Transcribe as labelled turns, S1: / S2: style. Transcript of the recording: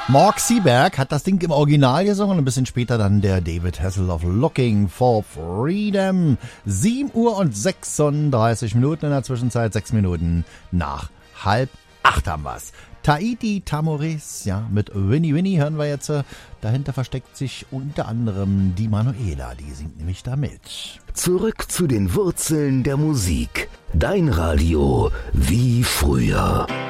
S1: Mark Seeberg hat das Ding im Original gesungen und ein bisschen später dann der David Hasselhoff, Looking for Freedom. 7 Uhr und 36 Minuten in der Zwischenzeit, 6 Minuten nach 7:30 haben wir's. Tahiti Tamores, ja, mit Winnie Winnie hören wir jetzt. Dahinter versteckt sich unter anderem die Manuela, die singt nämlich da mit.
S2: Zurück zu den Wurzeln der Musik. Dein Radio wie früher.